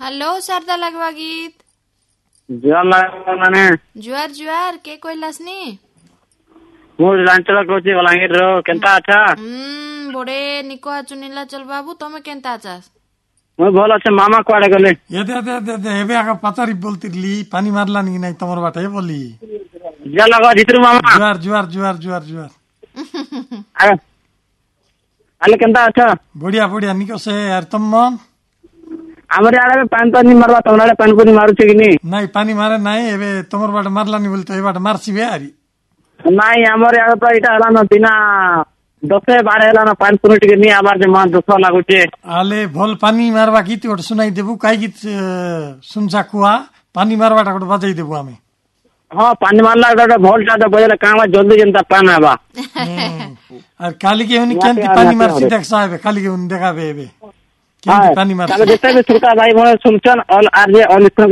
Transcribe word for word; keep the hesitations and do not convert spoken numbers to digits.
hello Sharada लगवा गीत जुआर लगाने जुआर जुआर के कोइलास नी मु लांचल कोची बलांगीर रो केंता अच्छा हम्म बड़े निको चुनिला चल बाबू तमे केंता आचास मु भल अच्छे मामा कुआडे गले एदे एदे एदे एबे आका पचारी बोलतिरली पानी मारला नी नाही तमर बाटे बोली जा लगा जितरु मामा जुआर जुआर जुआर जुआर जुआर अरे अले केंता अच्छा बढ़िया बढ़िया निको से यार तम हमरे आड़े पान पानी मारवा तमनाडे पान पानी मारू छे कि नी नाही पानी मारे नाही एबे तमर बाटे मारला नी बोलतो ए बाटे मारसी बे आरी नाही हमरे आड़े तो इटा हला न बिना दसे बारे हला न पान पुनी टिके नी आबार जे मन दुख लागु छे आले भोल पानी मारवा गीत ओट सुनाई देबु काई गीत सुनसा कुआ पानी मारवा टाकट बजाई देबु आमे हां पानी मारला तो भोल्टा तो बजले कामा जल्दी जनता पान आबा और काली के उनी केंती पानी मारसी देख साहेब काली के उनी देखाबे एबे केंती पानी मारसी काले जते भी छोटा भाई मोर सुनचन और आरजे और